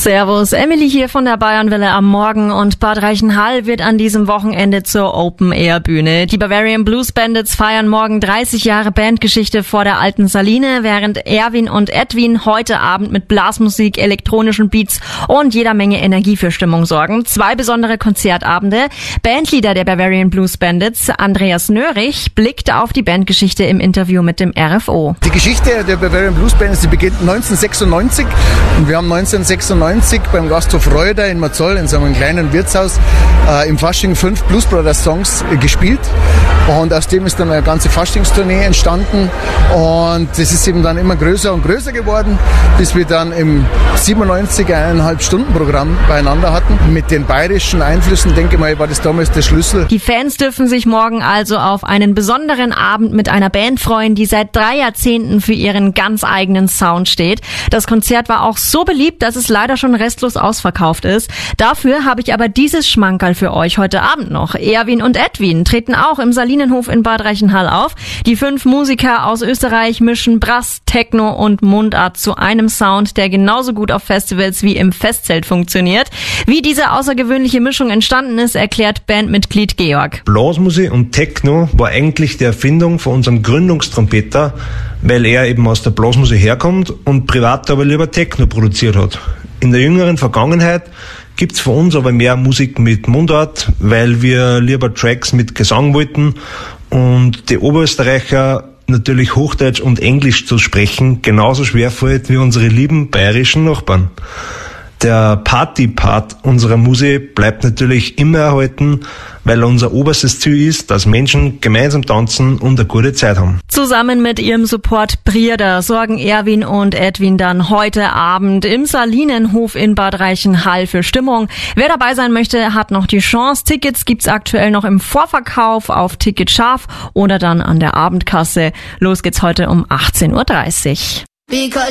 Servus, Emily hier von der Bayernwelle am Morgen und Bad Reichenhall wird an diesem Wochenende zur Open-Air-Bühne. Die Bavarian Blues Bandits feiern morgen 30 Jahre Bandgeschichte vor der alten Saline, während Erwin und Edwin heute Abend mit Blasmusik, elektronischen Beats und jeder Menge Energie für Stimmung sorgen. 2 besondere Konzertabende. Bandleader der Bavarian Blues Bandits, Andreas Nörig, blickt auf die Bandgeschichte im Interview mit dem RFO. Die Geschichte der Bavarian Blues Bandits, die beginnt 1996 und wir haben 1996 beim Gasthof Reuter in Marzol in so einem kleinen Wirtshaus im Fasching 5 Blues Brothers Songs gespielt und aus dem ist dann eine ganze Faschingstournee entstanden und das ist eben dann immer größer und größer geworden, bis wir dann im 97 1,5 Stunden Programm beieinander hatten. Mit den bayerischen Einflüssen, denke ich mal, war das damals der Schlüssel. Die Fans dürfen sich morgen also auf einen besonderen Abend mit einer Band freuen, die seit 3 Jahrzehnten für ihren ganz eigenen Sound steht. Das Konzert war auch so beliebt, dass es leider schon restlos ausverkauft ist. Dafür habe ich aber dieses Schmankerl für euch heute Abend noch. Erwin und Edwin treten auch im Salinenhof in Bad Reichenhall auf. Die 5 Musiker aus Österreich mischen Brass, Techno und Mundart zu einem Sound, der genauso gut auf Festivals wie im Festzelt funktioniert. Wie diese außergewöhnliche Mischung entstanden ist, erklärt Bandmitglied Georg. Blasmusik und Techno war eigentlich die Erfindung von unserem Gründungstrompeter, weil er eben aus der Blasmusik herkommt und privat aber lieber Techno produziert hat. In der jüngeren Vergangenheit gibt's von uns aber mehr Musik mit Mundart, weil wir lieber Tracks mit Gesang wollten und die Oberösterreicher natürlich Hochdeutsch und Englisch zu sprechen genauso schwerfällt wie unsere lieben bayerischen Nachbarn. Der Party-Part unserer Musik bleibt natürlich immer erhalten, weil unser oberstes Ziel ist, dass Menschen gemeinsam tanzen und eine gute Zeit haben. Zusammen mit ihrem Support Brierder sorgen Erwin und Edwin dann heute Abend im Salinenhof in Bad Reichenhall für Stimmung. Wer dabei sein möchte, hat noch die Chance. Tickets gibt's aktuell noch im Vorverkauf auf Ticket Scharf oder dann an der Abendkasse. Los geht's heute um 18:30 Uhr.